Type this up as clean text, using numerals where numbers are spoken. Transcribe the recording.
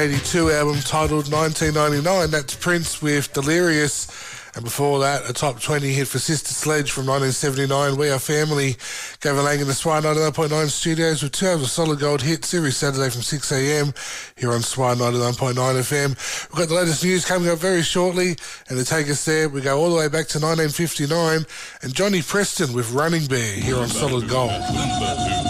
1982 album titled 1999. That's Prince with Delirious. And before that, a top 20 hit for Sister Sledge from 1979. We Are Family. Gavin Lang in the Swire 99.9 studios with 2 hours of solid gold hits every Saturday from 6 a.m. here on Swire 99.9 FM. We've got the latest news coming up very shortly, and to take us there, we go all the way back to 1959 and Johnny Preston with Running Bear here on Solid Gold.